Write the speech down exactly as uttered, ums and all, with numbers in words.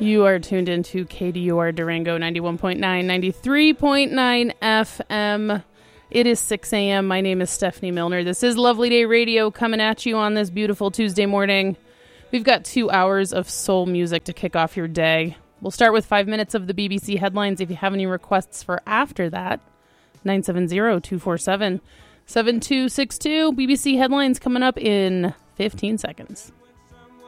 You are tuned into K D U R Durango ninety-one point nine, ninety-three point nine F M. It is six a.m. My name is Stephanie Milner. This is Lovely Day Radio coming at you on this beautiful Tuesday morning. We've got two hours of soul music to kick off your day. We'll start with five minutes of the B B C headlines. If you have any requests for after that, nine seven zero, two four seven, seven two six two. B B C headlines coming up in fifteen seconds.